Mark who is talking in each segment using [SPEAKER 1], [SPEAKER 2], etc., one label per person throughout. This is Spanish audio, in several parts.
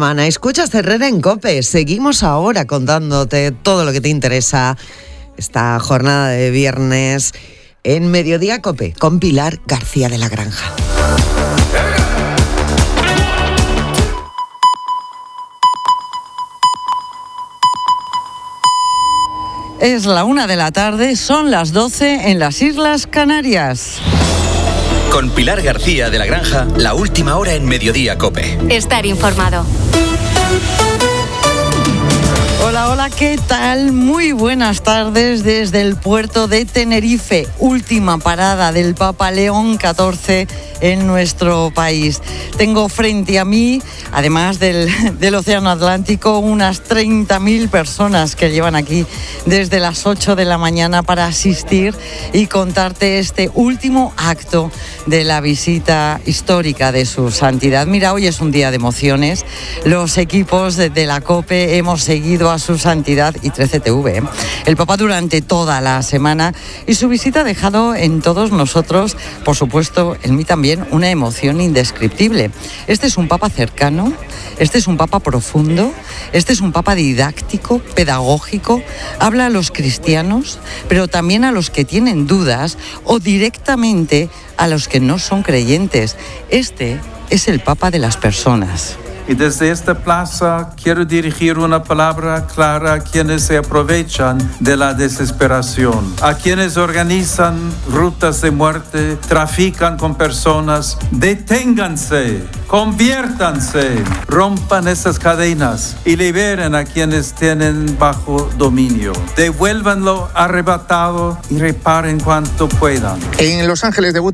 [SPEAKER 1] Semana. Escuchas Herrera en COPE. Seguimos ahora contándote todo lo que te interesa esta jornada de viernes en Mediodía COPE con Pilar García de la Granja.
[SPEAKER 2] Es la 1 de la tarde, son las 12 en las Islas Canarias.
[SPEAKER 3] Con Pilar García de la Granja, la última hora en Mediodía COPE.
[SPEAKER 4] Estar informado.
[SPEAKER 2] Hola, ¿qué tal? Muy buenas tardes desde el puerto de Tenerife, última parada del Papa León XIV en nuestro país. Tengo frente a mí, además del Océano Atlántico, unas 30.000 personas que llevan aquí desde las 8 de la mañana para asistir y contarte este último acto de la visita histórica de su santidad. Mira, hoy es un día de emociones. Los equipos de la COPE hemos seguido a su santidad y 13TV, el Papa durante toda la semana, y su visita ha dejado en todos nosotros, por supuesto en mí también, una emoción indescriptible. Este es un Papa cercano, este es un Papa profundo, este es un Papa didáctico, pedagógico, habla a los cristianos, pero también a los que tienen dudas o directamente a los que no son creyentes. Este es el Papa de las personas.
[SPEAKER 5] Y desde esta plaza quiero dirigir una palabra clara a quienes se aprovechan de la desesperación, a quienes organizan rutas de muerte, trafican con personas. Deténganse, conviértanse, rompan esas cadenas y liberen a quienes tienen bajo dominio. Devuélvanlo arrebatado y reparen cuanto puedan.
[SPEAKER 6] En Los Ángeles debuta.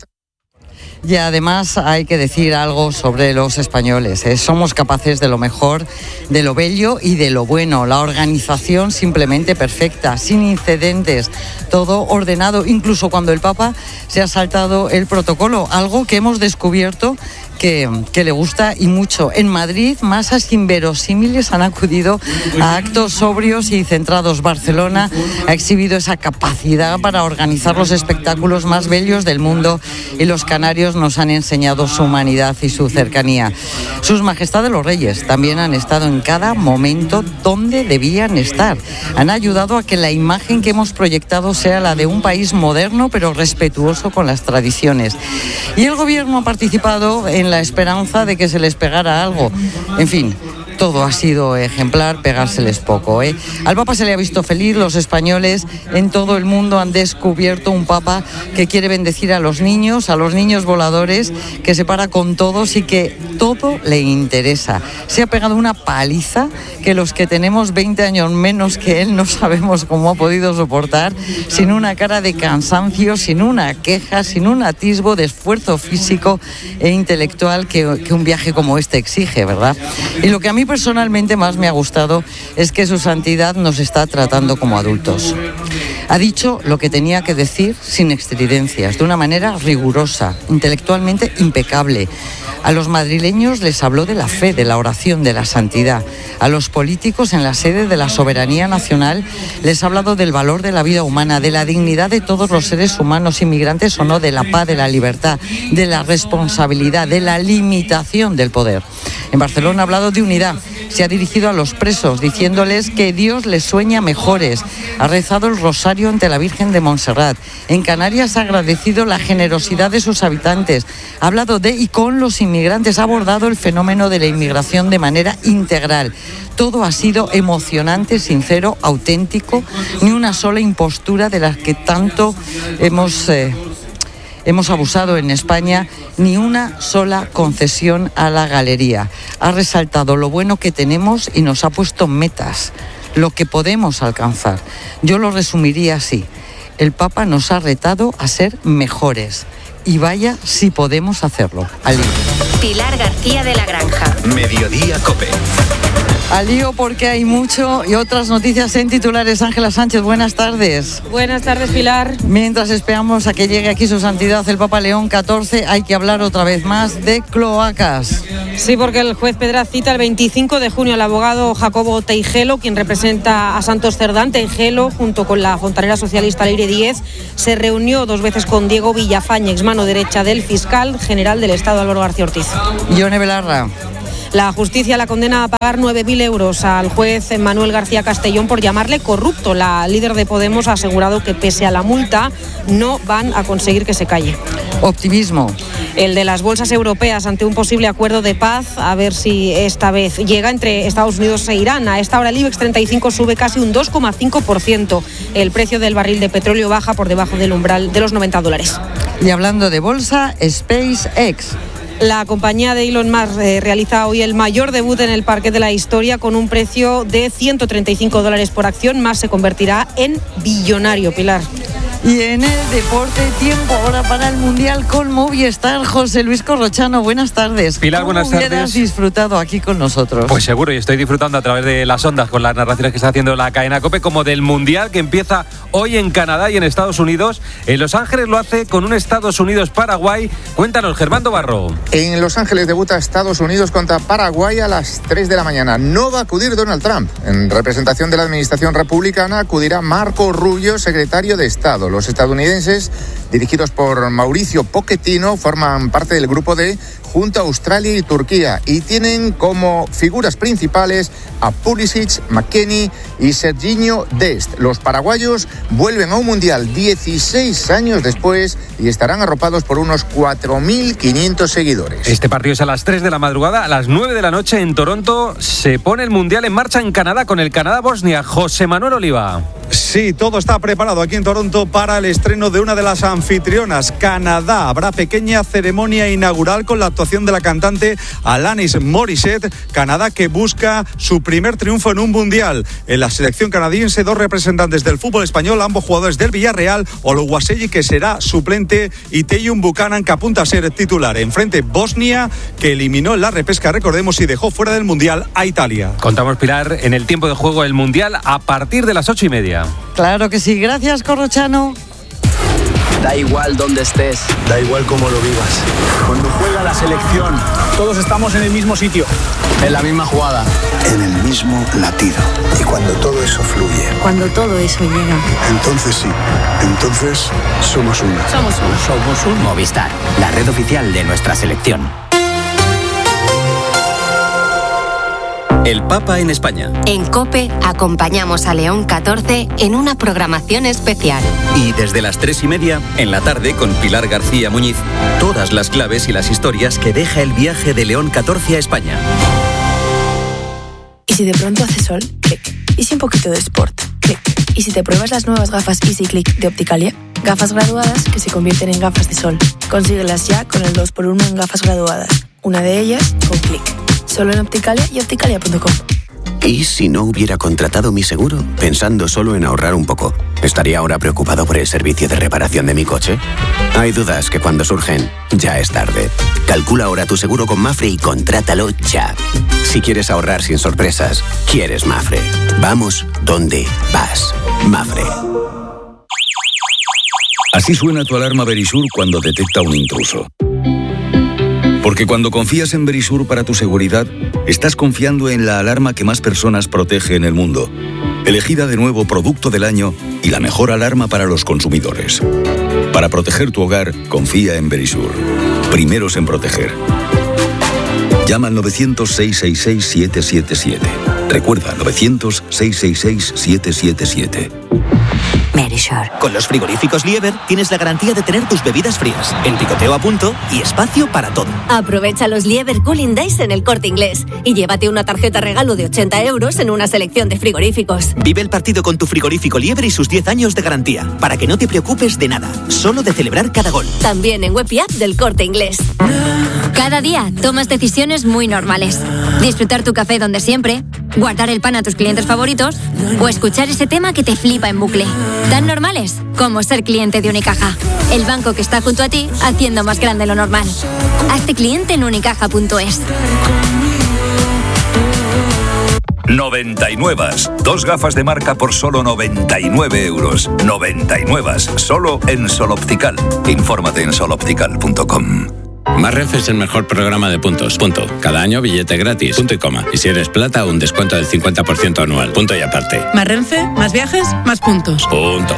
[SPEAKER 2] Y además hay que decir algo sobre los españoles. Somos capaces de lo mejor, de lo bello y de lo bueno. La organización simplemente perfecta, sin incidentes, todo ordenado, incluso cuando el Papa se ha saltado el protocolo, algo que hemos descubierto que le gusta y mucho. En Madrid, masas inverosímiles han acudido a actos sobrios y centrados. Barcelona ha exhibido esa capacidad para organizar los espectáculos más bellos del mundo y los canarios nos han enseñado su humanidad y su cercanía. Sus Majestades los Reyes también han estado en cada momento donde debían estar. Han ayudado a que la imagen que hemos proyectado sea la de un país moderno pero respetuoso con las tradiciones. Y el gobierno ha participado en la esperanza de que se les pegara algo. En fin, todo ha sido ejemplar, pegárseles poco, ¿eh? Al Papa se le ha visto feliz. Los españoles en todo el mundo han descubierto un Papa que quiere bendecir a los niños voladores, que se para con todos y que todo le interesa. Se ha pegado una paliza que los que tenemos 20 años menos que él no sabemos cómo ha podido soportar, sin una cara de cansancio, sin una queja, sin un atisbo de esfuerzo físico e intelectual que un viaje como este exige, ¿verdad? Y lo que a mí personalmente más me ha gustado es que su santidad nos está tratando como adultos. Ha dicho lo que tenía que decir sin extridencias, de una manera rigurosa, intelectualmente impecable. A los madrileños les habló de la fe, de la oración, de la santidad. A los políticos en la sede de la soberanía nacional les ha hablado del valor de la vida humana, de la dignidad de todos los seres humanos, inmigrantes o no, de la paz, de la libertad, de la responsabilidad, de la limitación del poder. En Barcelona ha hablado de unidad. Se ha dirigido a los presos diciéndoles que Dios les sueña mejores. Ha rezado el rosario ante la Virgen de Montserrat. En Canarias ha agradecido la generosidad de sus habitantes. Ha hablado de y con los inmigrantes. Ha abordado el fenómeno de la inmigración de manera integral. Todo ha sido emocionante, sincero, auténtico. Ni una sola impostura de las que tanto hemos abusado en España, ni una sola concesión a la galería. Ha resaltado lo bueno que tenemos y nos ha puesto metas, lo que podemos alcanzar. Yo lo resumiría así: el Papa nos ha retado a ser mejores. Y vaya si podemos hacerlo. Al lío.
[SPEAKER 4] Pilar García de la Granja.
[SPEAKER 3] Mediodía COPE.
[SPEAKER 2] Al lío porque hay mucho y otras noticias en titulares. Ángela Sánchez, buenas tardes.
[SPEAKER 7] Buenas tardes, Pilar.
[SPEAKER 2] Mientras esperamos a que llegue aquí su santidad el Papa León XIV, hay que hablar otra vez más de cloacas.
[SPEAKER 7] Sí, porque el juez Pedraz cita el 25 de junio al abogado Jacobo Teijelo, quien representa a Santos Cerdán. Teijelo, junto con la fontanera socialista Leire Díez, se reunió 2 veces con Diego Villafañe, ex mano derecha del fiscal general del Estado Álvaro García Ortiz.
[SPEAKER 2] Ione Belarra.
[SPEAKER 7] La justicia la condena a pagar 9.000 euros al juez Manuel García Castellón por llamarle corrupto. La líder de Podemos ha asegurado que pese a la multa no van a conseguir que se calle.
[SPEAKER 2] Optimismo.
[SPEAKER 7] El de las bolsas europeas ante un posible acuerdo de paz, a ver si esta vez llega entre Estados Unidos e Irán. A esta hora el IBEX 35 sube casi un 2,5%. El precio del barril de petróleo baja por debajo del umbral de los $90.
[SPEAKER 2] Y hablando de bolsa, SpaceX.
[SPEAKER 7] La compañía de Elon Musk realiza hoy el mayor debut en el parque de la historia con un precio de $135 por acción. Musk se convertirá en billonario, Pilar.
[SPEAKER 2] Y en el deporte, tiempo ahora para el Mundial con Movistar. José Luis Corrochano, buenas tardes.
[SPEAKER 6] Pilar, buenas tardes.
[SPEAKER 2] ¿Cómo hubieras disfrutado aquí con nosotros?
[SPEAKER 6] Pues seguro, y estoy disfrutando a través de las ondas con las narraciones que está haciendo la cadena COPE, como del Mundial que empieza hoy en Canadá y en Estados Unidos. En Los Ángeles lo hace con un Estados Unidos-Paraguay. Cuéntanos, Germán Barro.
[SPEAKER 8] En Los Ángeles debuta Estados Unidos contra Paraguay a las 3 de la mañana. No va a acudir Donald Trump. En representación de la administración republicana acudirá Marco Rubio, secretario de Estado. Los estadounidenses, dirigidos por Mauricio Pochettino, forman parte del grupo D junto a Australia y Turquía y tienen como figuras principales a Pulisic, McKennie y Sergiño Dest. Los paraguayos vuelven a un mundial 16 años después y estarán arropados por unos 4.500 seguidores.
[SPEAKER 6] Este partido es a las 3 de la madrugada, a las 9 de la noche en Toronto. Se pone el mundial en marcha en Canadá con el Canadá-Bosnia. José Manuel Oliva.
[SPEAKER 9] Sí, todo está preparado aquí en Toronto para el estreno de una de las anfitrionas, Canadá. Habrá pequeña ceremonia inaugural con la actuación de la cantante Alanis Morissette. Canadá que busca su primer triunfo en un mundial. En la selección canadiense, 2 representantes del fútbol español, ambos jugadores del Villarreal, Oluwaseyi, que será suplente, y Teyun Buchanan, que apunta a ser titular. Enfrente, Bosnia, que eliminó en la repesca, recordemos, y dejó fuera del mundial a Italia.
[SPEAKER 6] Contamos, Pilar, en el tiempo de juego el mundial a partir de las 8:30.
[SPEAKER 2] Claro que sí, gracias Corrochano.
[SPEAKER 10] Da igual dónde estés, da igual cómo lo vivas. Cuando juega la selección, todos estamos en el mismo sitio, en la misma jugada,
[SPEAKER 11] en el mismo latido. Y cuando todo eso fluye,
[SPEAKER 12] cuando todo eso llega,
[SPEAKER 11] entonces sí, entonces somos uno.
[SPEAKER 12] Somos uno.
[SPEAKER 13] Somos un Movistar, la red oficial de nuestra selección.
[SPEAKER 3] El Papa en España.
[SPEAKER 4] En COPE acompañamos a León XIV en una programación especial.
[SPEAKER 3] Y desde las 3:30, en la tarde, con Pilar García Muñiz, todas las claves y las historias que deja el viaje de León XIV a España.
[SPEAKER 14] ¿Y si de pronto hace sol? Clic. ¿Y si un poquito de sport? Clic. ¿Y si te pruebas las nuevas gafas Easy Click de Opticalia? Gafas graduadas que se convierten en gafas de sol. Consíguelas ya con el 2x1 en gafas graduadas. Una de ellas con Clic. Solo en Opticalia y opticalia.com.
[SPEAKER 15] ¿Y si no hubiera contratado mi seguro? Pensando solo en ahorrar un poco, ¿estaría ahora preocupado por el servicio de reparación de mi coche? Hay dudas que cuando surgen, ya es tarde. Calcula ahora tu seguro con Mafre y contrátalo ya. Si quieres ahorrar sin sorpresas, quieres Mafre. Vamos donde vas. Mafre.
[SPEAKER 16] Así suena tu alarma Verisur cuando detecta un intruso. Porque cuando confías en Verisur para tu seguridad, estás confiando en la alarma que más personas protege en el mundo. Elegida de nuevo Producto del Año y la mejor alarma para los consumidores. Para proteger tu hogar, confía en Verisur. Primeros en proteger. Llama al 900-666-777. Recuerda, 900-666-777.
[SPEAKER 17] Verisur. Con los frigoríficos Lieber tienes la garantía de tener tus bebidas frías, el picoteo a punto y espacio para todo.
[SPEAKER 18] Aprovecha los Lieber Cooling Days en El Corte Inglés y llévate una tarjeta regalo de 80 euros en una selección de frigoríficos.
[SPEAKER 17] Vive el partido con tu frigorífico Lieber y sus 10 años de garantía, para que no te preocupes de nada, solo de celebrar cada gol.
[SPEAKER 18] También en web y app del Corte Inglés.
[SPEAKER 19] Cada día tomas decisiones muy normales. Disfrutar tu café donde siempre, guardar el pan a tus clientes favoritos o escuchar ese tema que te flipa en bucle. Tan normales como ser cliente de Unicaja. El banco que está junto a ti haciendo más grande lo normal. Hazte cliente en unicaja.es.
[SPEAKER 20] 99. 2 gafas de marca por solo 99 euros. 99. Solo en Sol Optical. Infórmate en soloptical.com.
[SPEAKER 21] Más Renfe es el mejor programa de puntos. Punto. Cada año billete gratis. Punto y coma. Y si eres plata, un descuento del 50% anual. Punto y aparte.
[SPEAKER 22] Más Renfe, más viajes, más puntos.
[SPEAKER 21] Punto.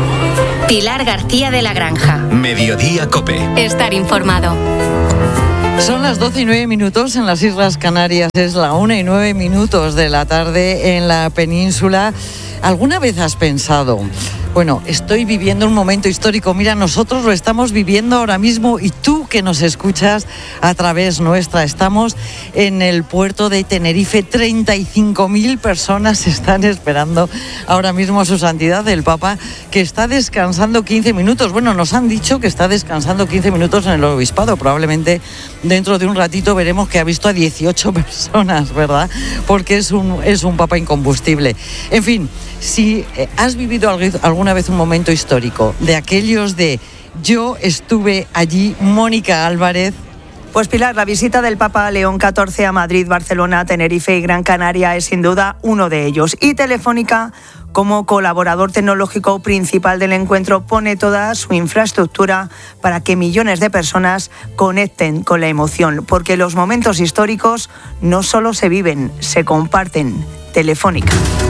[SPEAKER 4] Pilar García de la Granja.
[SPEAKER 3] Mediodía COPE.
[SPEAKER 4] Estar informado.
[SPEAKER 2] Son las 12:09 en las Islas Canarias, es la 1:09 de la tarde en la península. ¿Alguna vez has pensado, bueno, estoy viviendo un momento histórico? Mira, nosotros lo estamos viviendo ahora mismo y tú que nos escuchas a través nuestra, estamos en el puerto de Tenerife. 35.000 personas están esperando ahora mismo a su santidad el Papa, que está descansando 15 minutos. Bueno, nos han dicho que está descansando 15 minutos en el obispado. Probablemente dentro de un ratito veremos que ha visto a 18 personas, ¿verdad? Porque es un Papa incombustible. En fin, si has vivido alguna vez un momento histórico de aquellos de yo estuve allí, Mónica Álvarez.
[SPEAKER 1] Pues Pilar, la visita del Papa León XIV a Madrid, Barcelona, Tenerife y Gran Canaria es sin duda uno de ellos. Y Telefónica, como colaborador tecnológico principal del encuentro, pone toda su infraestructura para que millones de personas conecten con la emoción. Porque los momentos históricos no solo se viven, se comparten. Telefónica.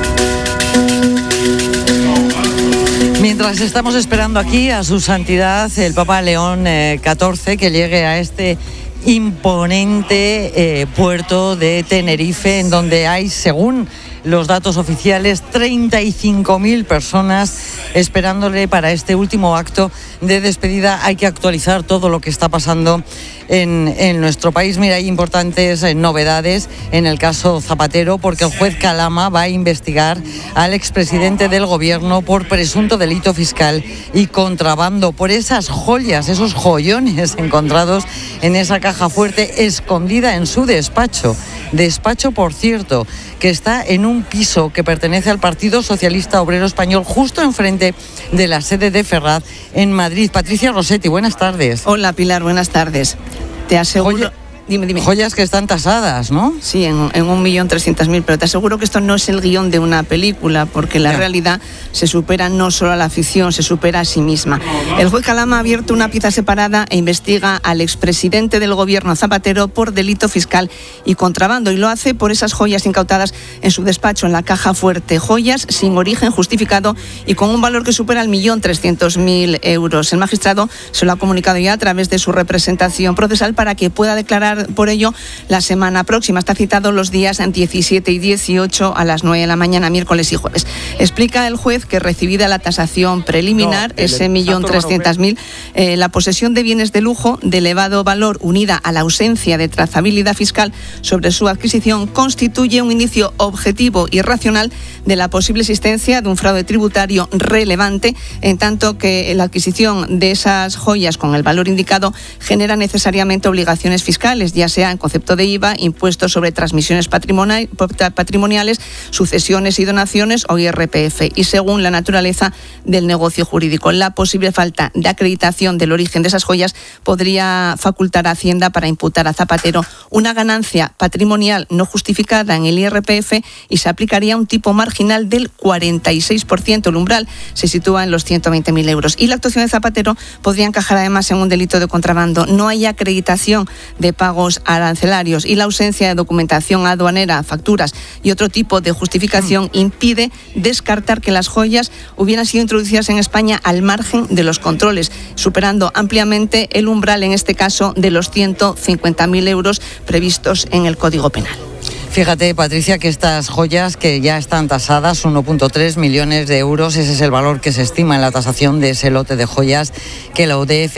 [SPEAKER 2] Mientras estamos esperando aquí a su santidad, el Papa León XIV, que llegue a este imponente puerto de Tenerife, en donde hay, según los datos oficiales, 35.000 personas esperándole para este último acto de despedida. Hay que actualizar todo lo que está pasando en nuestro país. Mira, hay importantes novedades en el caso Zapatero, porque el juez Calama va a investigar al expresidente del gobierno por presunto delito fiscal y contrabando, por esas joyas, esos joyones encontrados en esa caja fuerte escondida en su despacho. Despacho, por cierto, que está en un piso que pertenece al Partido Socialista Obrero Español, justo enfrente de la sede de Ferraz en Madrid. Patricia Rossetti, buenas tardes.
[SPEAKER 12] Hola Pilar, buenas tardes. Te aseguro... Dime.
[SPEAKER 2] Joyas que están tasadas, ¿no?
[SPEAKER 12] Sí, en 1.300.000, pero te aseguro que esto no es el guión de una película, porque la realidad se supera no solo a la ficción, se supera a sí misma. El juez Calama ha abierto una pieza separada e investiga al expresidente del gobierno Zapatero por delito fiscal y contrabando, y lo hace por esas joyas incautadas en su despacho, en la caja fuerte. Joyas sin origen justificado y con un valor que supera 1.300.000 euros. El magistrado se lo ha comunicado ya a través de su representación procesal para que pueda declarar por ello la semana próxima. Está citado los días 17 y 18 a las 9 de la mañana, miércoles y jueves. Explica el juez que, recibida la tasación preliminar, ese 1.300.000, la posesión de bienes de lujo de elevado valor, unida a la ausencia de trazabilidad fiscal sobre su adquisición, constituye un indicio objetivo y racional de la posible existencia de un fraude tributario relevante, en tanto que la adquisición de esas joyas con el valor indicado genera necesariamente obligaciones fiscales, ya sea en concepto de IVA, impuestos sobre transmisiones patrimoniales, sucesiones y donaciones o IRPF, y según la naturaleza del negocio jurídico. La posible falta de acreditación del origen de esas joyas podría facultar a Hacienda para imputar a Zapatero una ganancia patrimonial no justificada en el IRPF y se aplicaría un tipo marginal del 46%. El umbral se sitúa en los 120.000 euros. Y la actuación de Zapatero podría encajar además en un delito de contrabando. No hay acreditación de pagos arancelarios y la ausencia de documentación aduanera, facturas y otro tipo de justificación impide descartar que las joyas hubieran sido introducidas en España al margen de los controles, superando ampliamente el umbral, en este caso, de los 150.000 euros previstos en el Código Penal.
[SPEAKER 2] Fíjate, Patricia, que estas joyas que ya están tasadas, 1,3 millones de euros, ese es el valor que se estima en la tasación de ese lote de joyas que la UDEF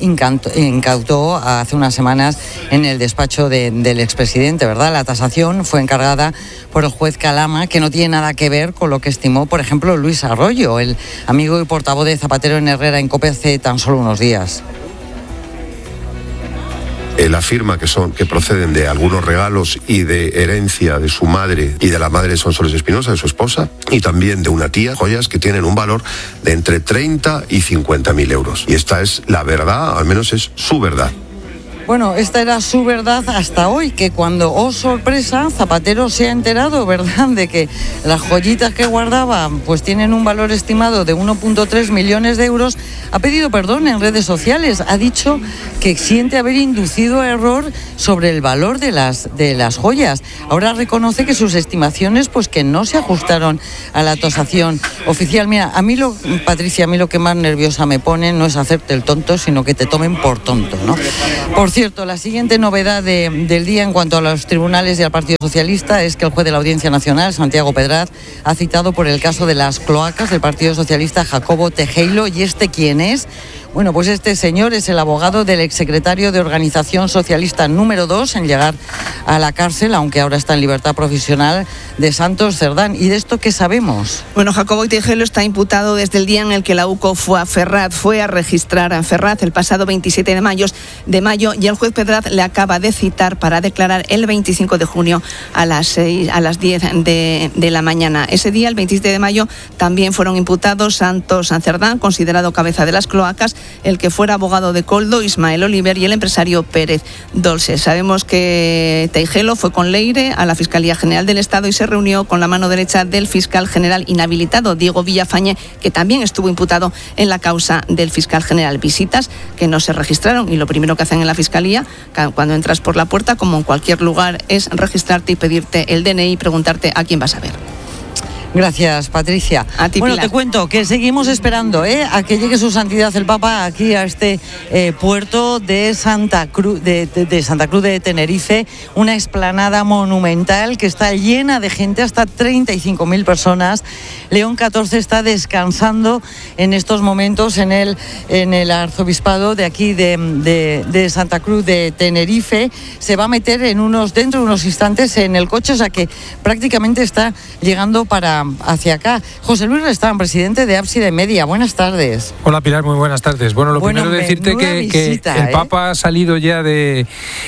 [SPEAKER 2] incautó hace unas semanas en el despacho del expresidente, ¿verdad? La tasación fue encargada por el juez Calama, que no tiene nada que ver con lo que estimó, por ejemplo, Luis Arroyo, el amigo y portavoz de Zapatero en Herrera en COPE hace tan solo unos días.
[SPEAKER 23] Él afirma que proceden de algunos regalos y de herencia de su madre y de la madre de Sonsoles Espinosa, de su esposa, y también de una tía, joyas que tienen un valor de entre 30 y 50.000 euros. Y esta es la verdad, al menos es su verdad.
[SPEAKER 2] Bueno, esta era su verdad hasta hoy, que cuando, oh sorpresa, Zapatero se ha enterado, ¿verdad?, de que las joyitas que guardaba pues tienen un valor estimado de 1,3 millones de euros, ha pedido perdón en redes sociales, ha dicho que siente haber inducido a error sobre el valor de las joyas. Ahora reconoce que sus estimaciones pues que no se ajustaron a la tasación oficial. Mira, Patricia, a mí lo que más nerviosa me pone no es hacerte el tonto, sino que te tomen por tonto, ¿no? Por cierto, la siguiente novedad del día en cuanto a los tribunales y al Partido Socialista es que el juez de la Audiencia Nacional, Santiago Pedraz, ha citado por el caso de las cloacas del Partido Socialista Jacobo Tejero. ¿Y este quién es? Bueno, pues este señor es el abogado del exsecretario de Organización Socialista número 2 en llegar a la cárcel, aunque ahora está en libertad provisional, de Santos Cerdán. ¿Y de esto qué sabemos?
[SPEAKER 12] Bueno, Jacobo Tejero está imputado desde el día en el que la UCO fue a registrar a Ferraz el pasado 27 de mayo, y el juez Pedraz le acaba de citar para declarar el 25 de junio a las 10 de la mañana. Ese día, el 27 de mayo, también fueron imputados Santos Cerdán, considerado cabeza de las cloacas, el que fuera abogado de Coldo, Ismael Oliver, y el empresario Pérez Dolce. Sabemos que Tejero fue con Leire a la Fiscalía General del Estado y se reunió con la mano derecha del fiscal general inhabilitado, Diego Villafañe, que también estuvo imputado en la causa del fiscal general. Visitas que no se registraron, y lo primero que hacen en la Fiscalía, cuando entras por la puerta, como en cualquier lugar, es registrarte y pedirte el DNI y preguntarte a quién vas a ver.
[SPEAKER 2] Gracias, Patricia.
[SPEAKER 12] A ti,
[SPEAKER 2] bueno,
[SPEAKER 12] Pilar.
[SPEAKER 2] te cuento que seguimos esperando a que llegue su santidad el Papa aquí a este puerto de Santa Cruz de Tenerife, una explanada monumental que está llena de gente, hasta 35.000 personas. León XIV está descansando en estos momentos en el arzobispado de aquí de Santa Cruz de Tenerife. Se va a meter dentro de unos instantes en el coche, o sea que prácticamente está llegando hacia acá. José Luis Restán, presidente de Ábside Media. Buenas tardes.
[SPEAKER 5] Hola, Pilar, muy buenas tardes. Bueno, primero decirte que el Papa ha salido ya de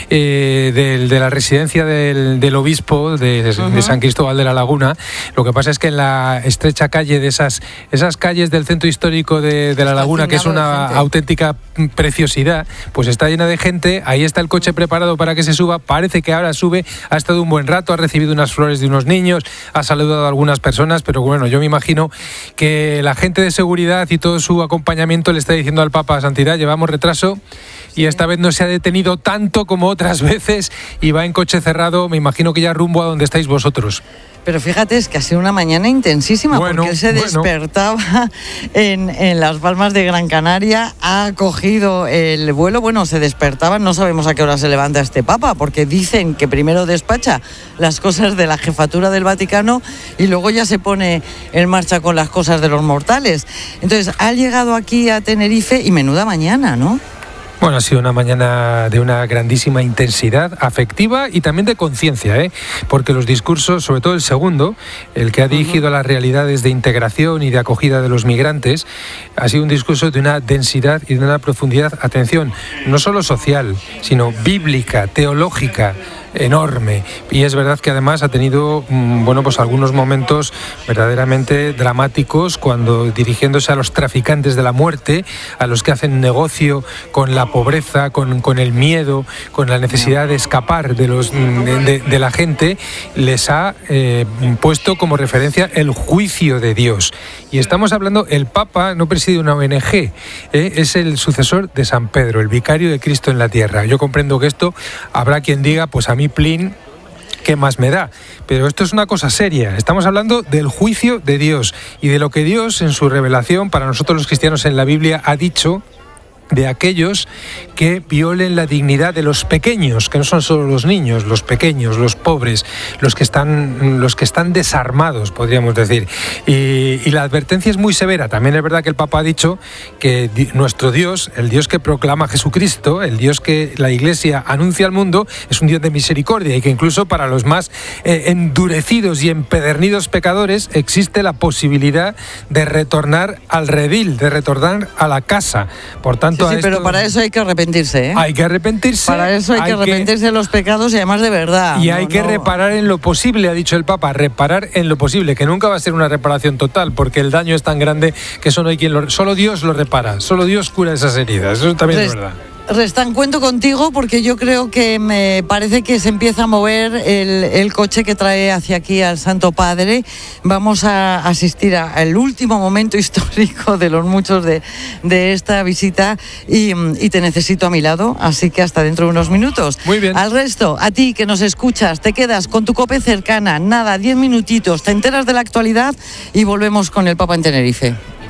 [SPEAKER 5] la residencia del obispo de San Cristóbal de la Laguna. Lo que pasa es que en la estrecha calle de esas calles del centro histórico de la Laguna, que es una auténtica preciosidad, pues está llena de gente. Ahí está el coche preparado para que se suba. Parece que ahora sube. Ha estado un buen rato, ha recibido unas flores de unos niños, ha saludado a algunas personas, pero bueno, yo me imagino que la gente de seguridad y todo su acompañamiento le está diciendo al Papa: Santidad, llevamos retraso y esta vez no se ha detenido tanto como otras veces y va en coche cerrado, me imagino que ya rumbo a donde estáis vosotros.
[SPEAKER 2] Pero fíjate, es que ha sido una mañana intensísima, porque él se despertaba en Las Palmas de Gran Canaria, ha cogido el vuelo, se despertaba, no sabemos a qué hora se levanta este Papa, porque dicen que primero despacha las cosas de la jefatura del Vaticano y luego ya se pone en marcha con las cosas de los mortales. Entonces, ha llegado aquí a Tenerife y menuda mañana, ¿no?
[SPEAKER 5] Bueno, ha sido una mañana de una grandísima intensidad afectiva y también de conciencia, porque los discursos, sobre todo el segundo, el que ha dirigido a las realidades de integración y de acogida de los migrantes, ha sido un discurso de una densidad y de una profundidad, atención, no solo social, sino bíblica, teológica, enorme. Y es verdad que además ha tenido pues algunos momentos verdaderamente dramáticos, cuando dirigiéndose a los traficantes de la muerte, a los que hacen negocio con la pobreza, con el miedo, con la necesidad de escapar de la gente, les ha puesto como referencia el juicio de Dios. Y estamos hablando, el Papa no preside una ONG, es el sucesor de San Pedro, el vicario de Cristo en la tierra. Yo comprendo que esto habrá quien diga, pues a mí plin, ¿qué más me da? Pero esto es una cosa seria. Estamos hablando del juicio de Dios y de lo que Dios en su revelación para nosotros los cristianos en la Biblia ha dicho de aquellos que violen la dignidad de los pequeños, que no son solo los niños, los pequeños, los pobres, los que están desarmados, podríamos decir. Y la advertencia es muy severa. También es verdad que el Papa ha dicho que nuestro Dios, el Dios que proclama Jesucristo, el Dios que la Iglesia anuncia al mundo, es un Dios de misericordia, y que incluso para los más endurecidos y empedernidos pecadores existe la posibilidad de retornar al redil, de retornar a la casa. Por tanto,
[SPEAKER 2] sí, pero para eso hay que arrepentirse,
[SPEAKER 5] Hay que arrepentirse.
[SPEAKER 2] Para eso hay que arrepentirse de los pecados, y además de verdad.
[SPEAKER 5] Y hay que reparar en lo posible, ha dicho el Papa, reparar en lo posible, que nunca va a ser una reparación total, porque el daño es tan grande que solo Dios lo repara, solo Dios cura esas heridas. Eso también es verdad.
[SPEAKER 2] Restán, cuento contigo, porque yo creo que me parece que se empieza a mover el coche que trae hacia aquí al Santo Padre. Vamos a asistir al último momento histórico de los muchos de esta visita, y te necesito a mi lado, así que hasta dentro de unos minutos.
[SPEAKER 5] Muy bien.
[SPEAKER 2] Al resto, a ti que nos escuchas, te quedas con tu COPE cercana, 10 minutitos, te enteras de la actualidad y volvemos con el Papa en Tenerife.